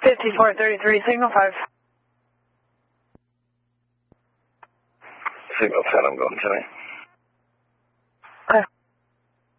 5433, signal 5. Signal 10, I'm going tonight.